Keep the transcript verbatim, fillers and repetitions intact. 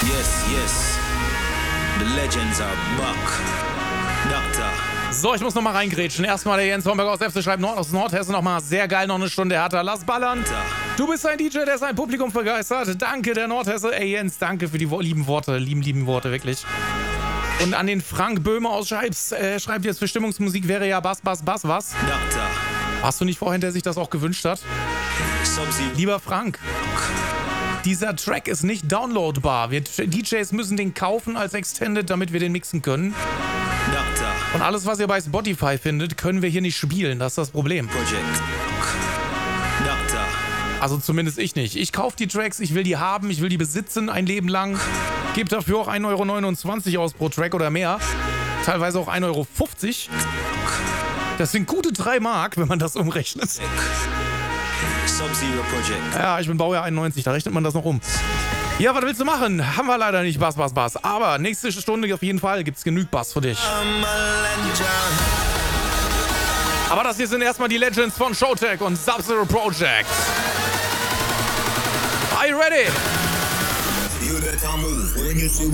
Yes, yes. The legends are back. Doctor. So, ich muss noch mal reingrätschen. Erstmal der Jens Homberg aus F C schreibt Nord aus Nordhessen noch mal sehr geil, noch eine Stunde härter. Lass ballern. Du bist ein D J, der sein Publikum begeistert. Danke, der Nordhesse. Ey, Jens, danke für die lieben Worte. Lieben, lieben Worte, wirklich. Und an den Frank Böhmer aus Scheibs, äh, schreibt jetzt, für Stimmungsmusik wäre ja Bass, Bass, Bass, was? Doctor. Hast du nicht vorhin, der sich das auch gewünscht hat? Lieber Frank, dieser Track ist nicht downloadbar. Wir D Js müssen den kaufen als Extended, damit wir den mixen können. Doctor. Und alles, was ihr bei Spotify findet, können wir hier nicht spielen. Das ist das Problem. Project. Doctor. Also zumindest ich nicht. Ich kaufe die Tracks, ich will die haben, ich will die besitzen ein Leben lang. Gebe dafür auch ein Euro neunundzwanzig aus pro Track oder mehr. Teilweise auch ein Euro fünfzig. Das sind gute drei Mark, wenn man das umrechnet. Sub-Zero Project. Ja, ich bin Baujahr einundneunzig, da rechnet man das noch um. Ja, was willst du machen? Haben wir leider nicht Bass, Bass, Bass. Aber nächste Stunde auf jeden Fall gibt's genug Bass für dich. Aber das hier sind erstmal die Legends von Showtek und Sub-Zero Project. Are you ready? You better move when you see